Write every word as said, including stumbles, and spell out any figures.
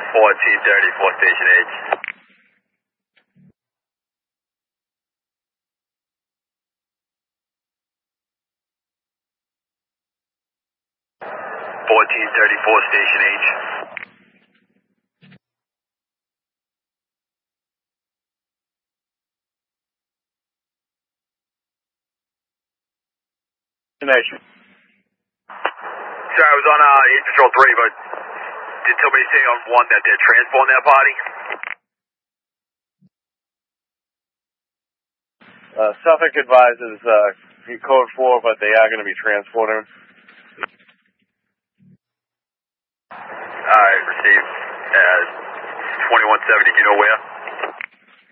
fourteen thirty-four, Station H. fourteen thirty-four, Station H. Nation. Sorry, I was on uh, eight Patrol three, but did somebody say on one that they're transporting that body? Uh, Suffolk advises uh, code four, but they are going to be transporting. Alright, received. Uh, twenty-one seventy, do you know where?